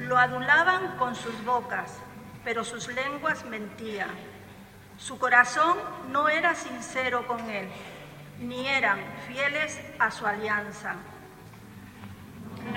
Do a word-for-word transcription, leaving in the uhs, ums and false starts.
Lo adulaban con sus bocas, pero sus lenguas mentían. Su corazón no era sincero con él, ni eran fieles a su alianza.